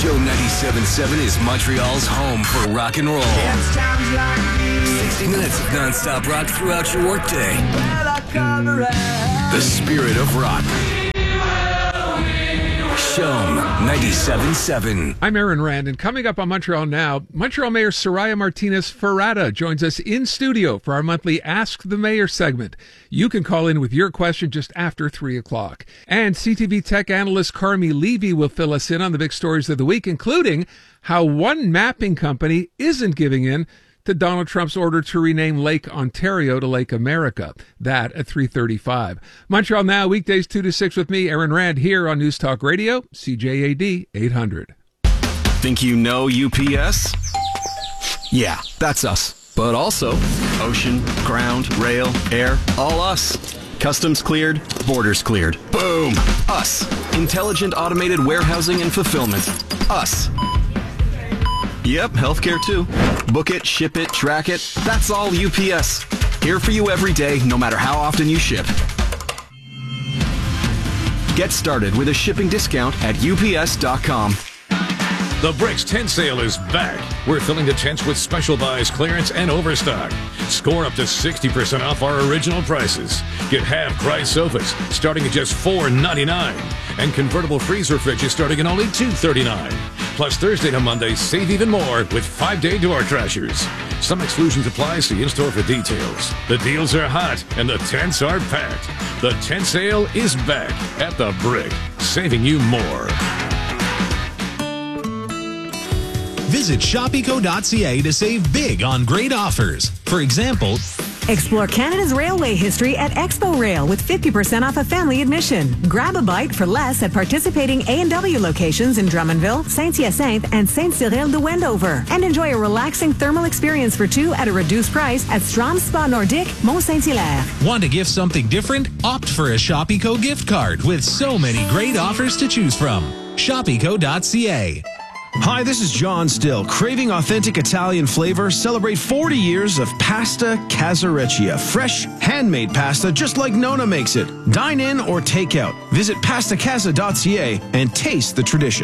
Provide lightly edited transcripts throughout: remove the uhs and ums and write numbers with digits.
Show 97.7 is Montreal's home for rock and roll. 60 minutes of non-stop rock throughout your workday. The spirit of rock. Show 97.7. I'm Aaron Rand, and coming up on Montreal Now, Montreal Mayor Soraya Martinez-Ferrada joins us in studio for our monthly Ask the Mayor segment. You can call in with your question just after 3 o'clock. And CTV tech analyst Carmi Levy will fill us in on the big stories of the week, including how one mapping company isn't giving in to Donald Trump's order to rename Lake Ontario to Lake America. That at 3:35. Montreal Now, weekdays 2 to 6 with me, Aaron Rand, here on News Talk Radio, CJAD 800. Think you know UPS? Yeah, that's us. But also ocean, ground, rail, air, all us. Customs cleared, borders cleared. Boom! Us. Intelligent automated warehousing and fulfillment. Us. Yep, healthcare too. Book it, ship it, track it. That's all UPS. Here for you every day, no matter how often you ship. Get started with a shipping discount at UPS.com. The Bricks tent sale is back. We're filling the tents with special buys, clearance, and overstock. Score up to 60% off our original prices. Get half-price sofas starting at just $4.99. And convertible freezer fridges starting at only $2.39. Plus, Thursday to Monday, save even more with 5-day door crashers. Some exclusions apply. See in-store for details. The deals are hot, and the tents are packed. The tent sale is back at the Brick, saving you more. Visit shopeco.ca to save big on great offers. For example, explore Canada's railway history at Expo Rail with 50% off a family admission. Grab a bite for less at participating A&W locations in Drummondville, Saint-Hyacinthe, and Saint-Cyril-de-Wendover. And enjoy a relaxing thermal experience for two at a reduced price at Strom Spa Nordique, Mont-Saint-Hilaire. Want to gift something different? Opt for a Shopeco gift card with so many great offers to choose from. Shopeco.ca. Hi, this is John Still. Craving authentic Italian flavor? Celebrate 40 years of Pasta Casareccia. Fresh, handmade pasta just like Nona makes it. Dine in or take out. Visit pastacasa.ca and taste the tradition.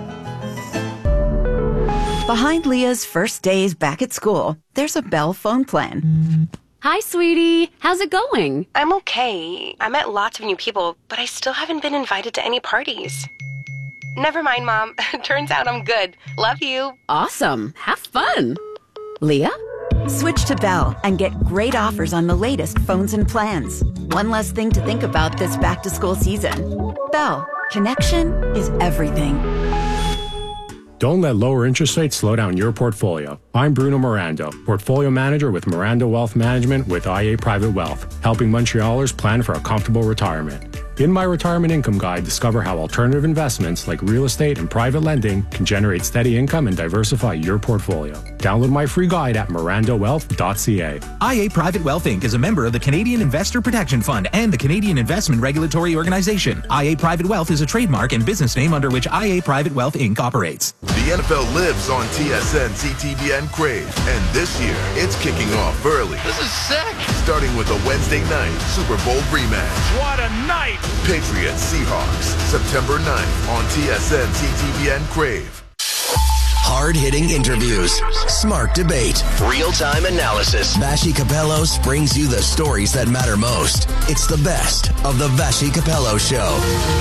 Behind Leah's first days back at school, there's a Bell phone plan. Hi, sweetie. How's it going? I'm okay. I met lots of new people, but I still haven't been invited to any parties. Never mind, Mom. Turns out I'm good. Love you. Awesome. Have fun. Leah? Switch to Bell and get great offers on the latest phones and plans. One less thing to think about this back-to-school season. Bell. Connection is everything. Don't let lower interest rates slow down your portfolio. I'm Bruno Mirando, Portfolio Manager with Mirando Wealth Management with IA Private Wealth, helping Montrealers plan for a comfortable retirement. In my Retirement Income Guide, discover how alternative investments like real estate and private lending can generate steady income and diversify your portfolio. Download my free guide at mirandowealth.ca. IA Private Wealth Inc. is a member of the Canadian Investor Protection Fund and the Canadian Investment Regulatory Organization. IA Private Wealth is a trademark and business name under which IA Private Wealth Inc. operates. The NFL lives on TSN, CTVN, Crave, and this year it's kicking off early. This is sick! Starting with a Wednesday night Super Bowl rematch. What a night! Patriots Seahawks, September 9th on TSN, CTVN, Crave. Hard-hitting interviews, smart debate, real-time analysis. Vassy Kapelos brings you the stories that matter most. It's the best of the Vassy Kapelos Show.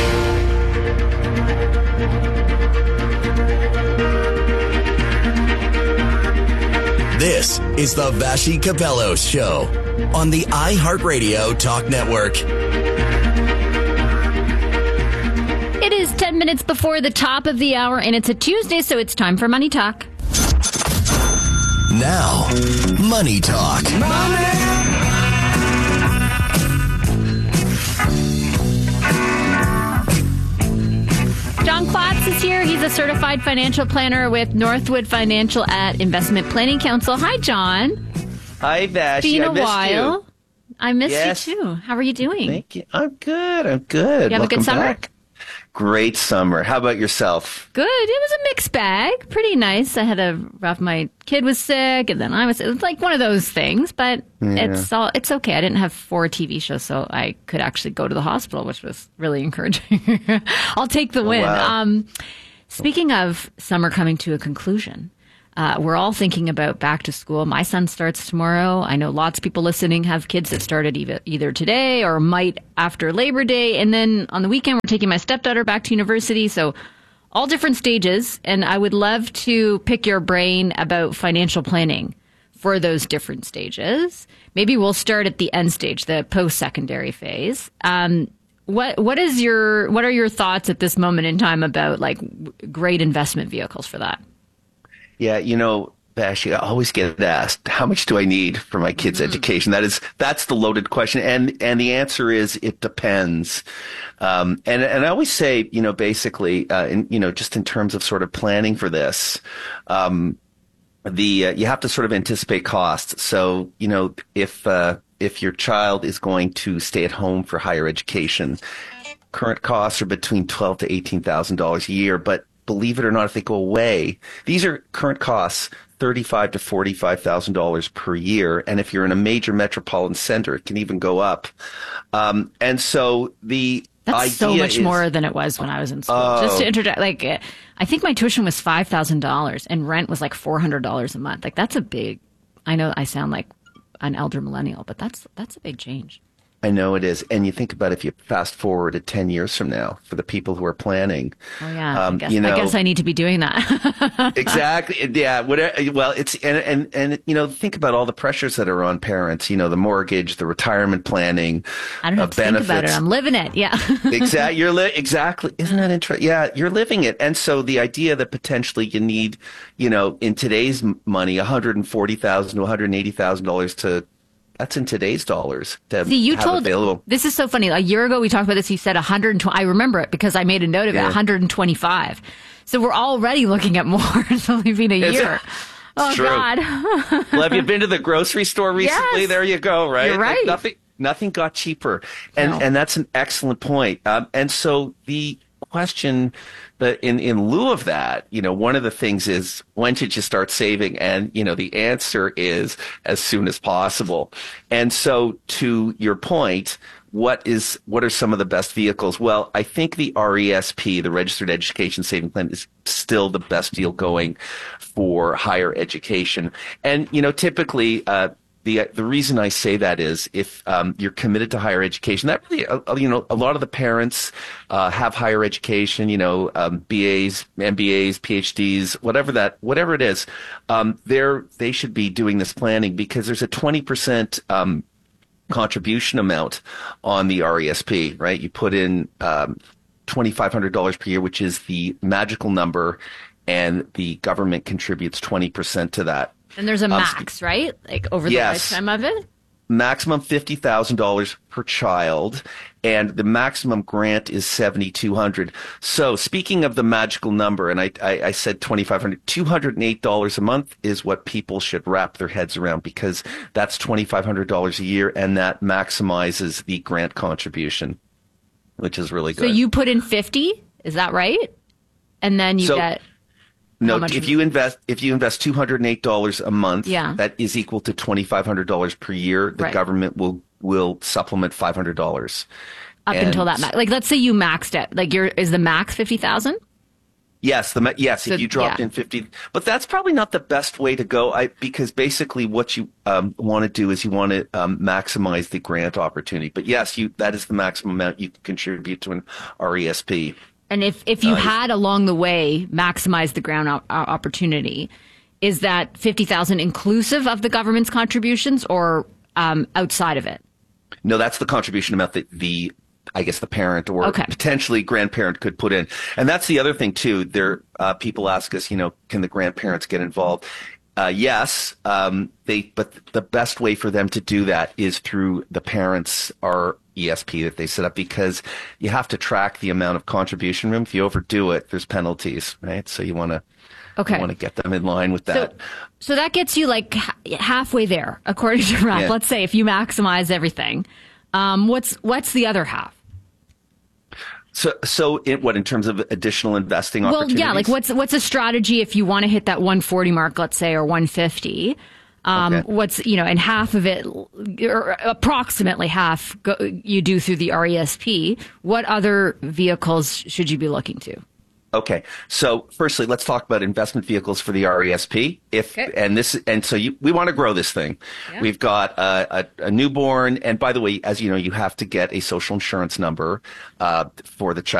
This is the Vassy Kapelos Show on the iHeartRadio Talk Network. It is 10 minutes before the top of the hour, and it's a Tuesday, so it's time for Money Talk. Now, Money Talk. John Klotz is here. He's a certified financial planner with Northwood Financial at Investment Planning Council. Hi, John. Hi, Vassy. Been a while. You. I missed you, too. How are you doing? Thank you. I'm good. You have Welcome a good summer? Back. Great summer. How about yourself? Good. It was a mixed bag. Pretty nice. I had a rough. My kid was sick, and then I was. It was like one of those things, but it's okay. I didn't have 4 TV shows, so I could actually go to the hospital, which was really encouraging. I'll take the win. Wow. Speaking of summer coming to a conclusion, we're all thinking about back to school. My son starts tomorrow. I know lots of people listening have kids that started either today or might after Labor Day. And then on the weekend, we're taking my stepdaughter back to university. So all different stages. And I would love to pick your brain about financial planning for those different stages. Maybe we'll start at the end stage, the post-secondary phase. What are your thoughts at this moment in time about like great investment vehicles for that? Yeah, Bash, I always get asked, how much do I need for my kids' education? That's the loaded question. And the answer is, it depends. And I always say, basically, just in terms of sort of planning for this, you have to sort of anticipate costs. So, if your child is going to stay at home for higher education, current costs are between $12,000 to $18,000 a year, but believe it or not, if they go away, these are current costs, $35,000 to $45,000 per year. And if you're in a major metropolitan center, it can even go up. And so that's so much more than it was when I was in school. Just to interject, I think my tuition was $5,000 and rent was like $400 a month. Like that's a big. I know I sound like an elder millennial, but that's a big change. I know it is. And you think about if you fast forward to 10 years from now for the people who are planning. Oh, yeah. I guess I need to be doing that. Exactly. Yeah. Well, it's, and think about all the pressures that are on parents, the mortgage, the retirement planning. I don't have to benefits. think about it. I'm living it. Yeah. Exactly. Exactly. Isn't that interesting? Yeah. You're living it. And so the idea that potentially you need, in today's money, $140,000 to $180,000 that's in today's dollars. See, you told available. This is so funny. A year ago, we talked about this. You said 120. I remember it because I made a note of it. 125. So we're already looking at more. It's only been a year. Oh true. God. Well, have you been to the grocery store recently? Yes. There you go. Right. You're right. Nothing got cheaper, and that's an excellent point. And so the question that in lieu of that, one of the things is, when should you start saving? And, the answer is as soon as possible. And so to your point, what are some of the best vehicles? Well, I think the RESP, the Registered Education Savings Plan, is still the best deal going for higher education. And, typically, the reason I say that is if you're committed to higher education, that really, a lot of the parents have higher education, BAs, MBAs, PhDs, whatever it is, they should be doing this planning because there's a 20% contribution amount on the RESP, right? You put in $2,500 per year, which is the magical number, and the government contributes 20% to that. And there's a max, right? Like over the lifetime of it? Maximum $50,000 per child, and the maximum grant is $7,200. So speaking of the magical number, and I said $2,500, $208 a month is what people should wrap their heads around, because that's $2,500 a year, and that maximizes the grant contribution, which is really good. So you put in 50, is that right? And then you get... No, if you invest $208 a month, that is equal to $2,500 per year. The government will supplement $500 up until that max. Like, let's say you maxed it. Like, is the max 50,000? Yes, so, if you dropped in 50, but that's probably not the best way to go. Because basically, what you want to do is you want to maximize the grant opportunity. But yes, that is the maximum amount you can contribute to an RESP. And if you had along the way maximized the grant opportunity, is that 50,000 inclusive of the government's contributions or outside of it? No, that's the contribution amount that the parent or potentially grandparent could put in. And that's the other thing too. People ask us, can the grandparents get involved? Yes, but the best way for them to do that is through the parents' RESP that they set up, because you have to track the amount of contribution room. If you overdo it, there's penalties, right? So you want to get them in line with that. So that gets you like halfway there, according to Ralph. Yeah. Let's say if you maximize everything, what's the other half? So in terms of additional investing opportunities? Well, yeah, like what's a strategy if you want to hit that 140 mark, let's say, or 150? What's, and half of it, or approximately half, you do through the RESP. What other vehicles should you be looking to? Okay. So firstly, let's talk about investment vehicles for the RESP. We want to grow this thing. Yeah. We've got a newborn. And by the way, as you know, you have to get a social insurance number for the child.